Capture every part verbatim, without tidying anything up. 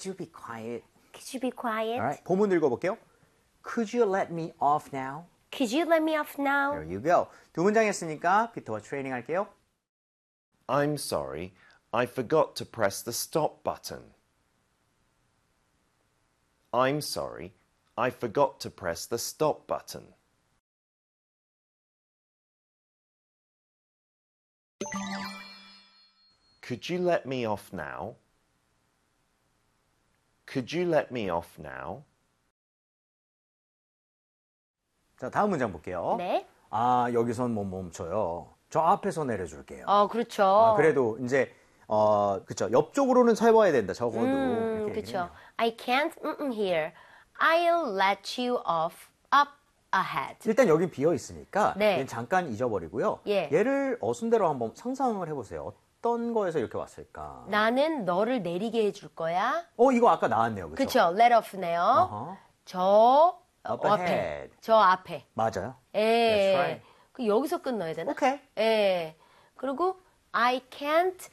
Could you be quiet? Could you be quiet? Alright, 본문 읽어볼게요. Could you let me off now? Could you let me off now? There you go. 두 문장 했으니까 피터와 트레이닝 할게요. I'm sorry, I forgot to press the stop button. I'm sorry, I forgot to press the stop button. Could you let me off now? Could you let me off now? 자, 다음 문장 볼게요. 네. 아, 여기선 못 멈춰요. 저 앞에서 내려줄게요. 어, 그렇죠. 아, 그래도 이제 어, 그쵸. 옆쪽으로는 세워야 된다. 적어도. 음, 이렇게 그렇죠. 얘기해요. I can't mm, here. I'll let you off up ahead. 일단 여기 비어 있으니까 네. 얘는 잠깐 잊어버리고요. 예. 얘를 어순대로 한번 상상을 해보세요. 어떤 거에서 이렇게 왔을까? 나는 너를 내리게 해줄 거야. 어, 이거 아까 나왔네요. 그쵸? 그렇죠. let off네요. 어허. 저 Up 앞에. ahead. 저 앞에. 맞아요. 예. That's right. 그 여기서 끝넣어야 되나? 오케이. 예. 그리고 I can't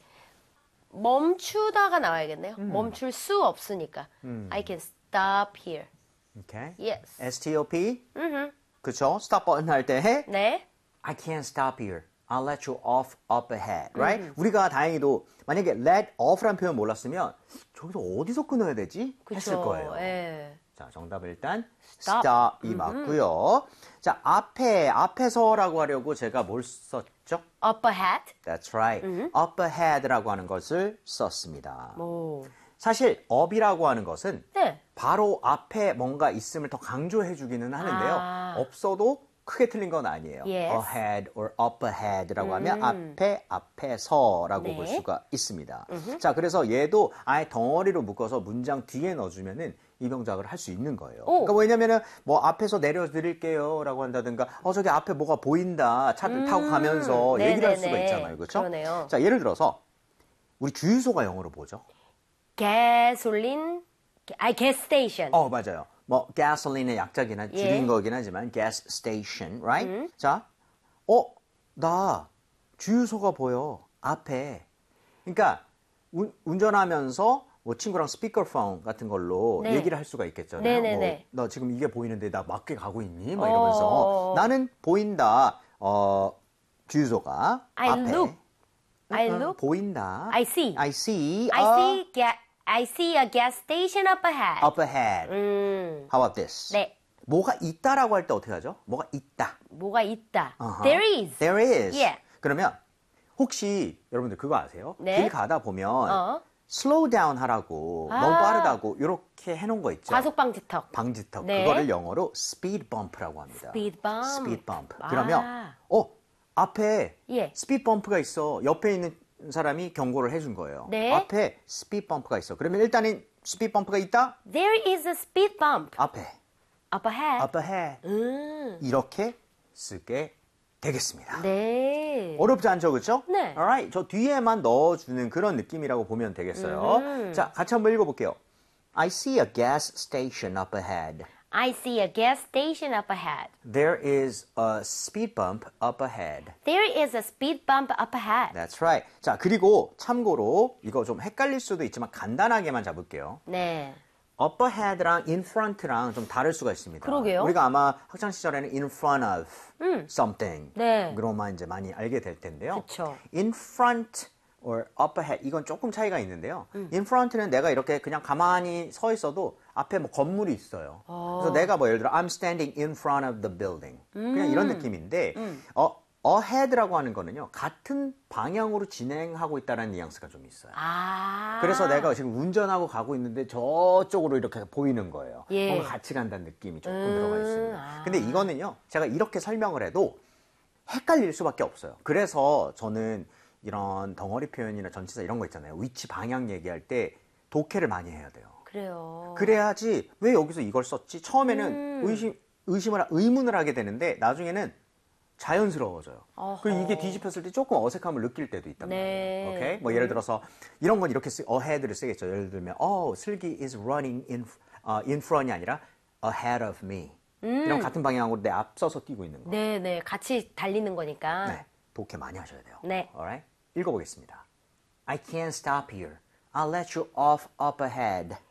멈추다가 나와야겠네요. 음. 멈출 수 없으니까. I can stop here. 오케이. Yes. S-T-O-P. 음흠. 그쵸? 스탑 버튼 할 때 해. 네. I can't stop here. I'll let you off up ahead. Right? 우리가 다행히도 만약에 let off라는 표현 몰랐으면 저기서 어디서 끊어야 되지? 했을 그쵸. 거예요. 예. 자, 정답은 일단 Stop. stop이 맞고요. 자, 앞에, 앞에서라고 하려고 제가 뭘 썼죠? up ahead. That's right. up ahead라고 하는 것을 썼습니다. 오. 사실 up이라고 하는 것은 네. 바로 앞에 뭔가 있음을 더 강조해 주기는 하는데요. 아. 없어도 크게 틀린 건 아니에요. Yes. ahead or up ahead라고 하면 앞에, 앞에서라고 네. 볼 수가 있습니다. 자, 그래서 얘도 아예 덩어리로 묶어서 문장 뒤에 넣어주면은 이 동작을 할 수 있는 거예요. 오. 그러니까 왜냐면은 뭐 앞에서 내려드릴게요라고 한다든가 어 저기 앞에 뭐가 보인다 차를 타고 가면서 네네네. 얘기를 할 수가 있잖아요. 그렇죠? 그러네요. 자, 예를 들어서 우리 주유소가 영어로 뭐죠? gasoline, 아, gas station. 어, 맞아요. 뭐 gasoline의 약자긴 하, 예. 줄인 거긴 하지만 gas station, right? 자, 어, 나 주유소가 보여. 앞에. 그러니까 운, 운전하면서 뭐 친구랑 스피커폰 같은 걸로 네. 얘기를 할 수가 있겠잖아요. 네네네. 뭐, 너 지금 이게 보이는데 나 맞게 가고 있니? 막 이러면서 어. 나는 보인다. 어, 주유소가 I 앞에. look. I 응, look. 보인다. I see. I see. I a see, ga- I see a gas station up ahead. up ahead. 음, How about this? 네. 뭐가 있다라고 할 때 어떻게 하죠? 뭐가 있다. 뭐가 있다. 어허. There is. There is. Yeah. 그러면 혹시 여러분들 그거 아세요? 네. 길 가다 보면 어. slow down 하라고 아. 너무 빠르다고 이렇게 해놓은 거 있죠? 과속 방지턱. 방지턱. 네. 그거를 영어로 speed bump라고 합니다. Speed bump. speed bump. 아. 그러면 어 앞에 예. speed bump가 있어. 옆에 있는 사람이 경고를 해준 거예요. 네. 앞에 speed bump가 있어. 그러면 일단은 speed bump가 있다. There is a speed bump 앞에 up ahead. up ahead. 음, 이렇게 쓰게 되겠습니다. 네. 어렵지 않죠, 그렇죠? 네. Alright, 저 뒤에만 넣어주는 그런 느낌이라고 보면 되겠어요. 음. 자, 같이 한번 읽어볼게요. I see a gas station up ahead. I see a gas station up ahead. There is a speed bump up ahead. There is a speed bump up ahead. That's right. 자, 그리고 참고로 이거 좀 헷갈릴 수도 있지만 간단하게만 잡을게요. 네. up ahead랑 in front랑 좀 다를 수가 있습니다. 그러게요. 우리가 아마 학창 시절에는 in front of something 네. 그런만 이제 많이 알게 될 텐데요. 그쵸. in front or up ahead 이건 조금 차이가 있는데요. in front는 내가 이렇게 그냥 가만히 서 있어도 앞에 뭐 건물이 있어요. 그래서 내가 뭐 예를 들어 I'm standing in front of the building 그냥 이런 느낌인데 어 ahead라고 하는 거는요. 같은 방향으로 진행하고 있다는 뉘앙스가 좀 있어요. 아. 그래서 내가 지금 운전하고 가고 있는데 저쪽으로 이렇게 보이는 거예요. 예. 뭔가 같이 간다는 느낌이 조금 음, 들어가 있습니다. 아. 근데 이거는요. 제가 이렇게 설명을 해도 헷갈릴 수밖에 없어요. 그래서 저는 이런 덩어리 표현이나 전치사 이런 거 있잖아요. 위치 방향 얘기할 때 독해를 많이 해야 돼요. 그래요. 그래야지 왜 여기서 이걸 썼지? 처음에는 음. 의심, 의심을, 의문을 하게 되는데 나중에는 자연스러워져요. 어허. 그리고 이게 뒤집혔을 때 조금 어색함을 느낄 때도 있단 네. 말이에요. 오케이? 뭐 예를 들어서 이런 건 이렇게 쓰, ahead를 쓰겠죠. 예를 들면, oh, 슬기 is running in, uh, in front이 아니라 ahead of me. 이런 같은 방향으로 내 앞서서 뛰고 있는 거. 네네. 같이 달리는 거니까. 네, 독해 많이 하셔야 돼요. 네. Alright? 읽어보겠습니다. I can't stop here. I'll let you off up ahead.